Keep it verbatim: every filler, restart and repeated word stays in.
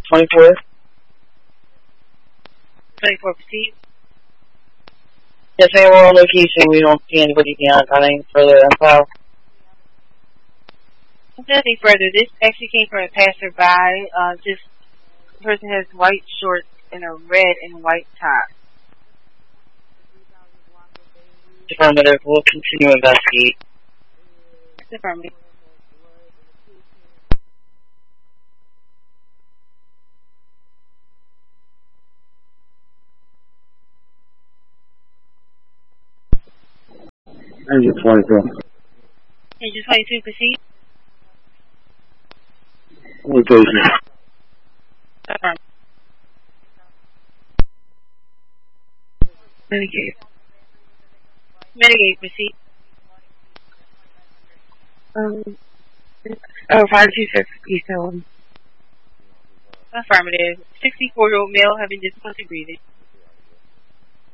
twenty-four. twenty-four, proceed. Yes, ma'am, we're on location. We don't see anybody beyond anything further than file. Nothing further. This actually came from a passerby. Uh, this person has white shorts and a red and white top. Affirmative. We'll continue to investigate. Affirmative. Engine twenty-two. Engine twenty-two, proceed. Location. Affirmative. Mitigate. Mitigate, proceed. Um, oh, five two six East Hill. Affirmative. sixty-four-year-old male having difficulty breathing.